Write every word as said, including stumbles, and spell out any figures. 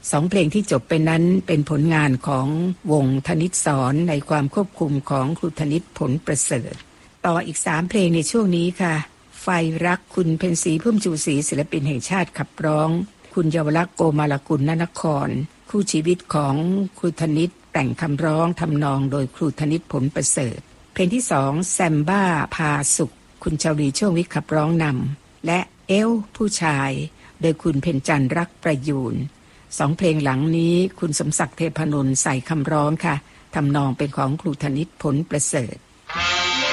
สองเพลงที่จบไปนั้นเป็นผลงานของวงธนิตสอนในความควบคุมของครูธนิตผลประเสริฐต่ออีกสามเพลงในช่วงนี้ค่ะไฟรักคุณเพ็ญศรีพุ่มชูศรีศิลปินแห่งชาติขับร้องคุณเยาวลักษณ์โกมาลกุลนนครคู่ชีวิตของครูธนิตแต่งคำร้องทำนองโดยครูธนิตผลประเสริฐเพลงที่สองแซมบ้าพาสุขคุณชาวลีช่วงวิทย์ขับร้องนำและเอลผู้ชายโดยคุณเพ็ญจันทร์รักประยูนสองเพลงหลังนี้คุณสมศักดิ์เทพนนท์ใส่คำร้องค่ะทำนองเป็นของครูธนิตผลประเสริฐ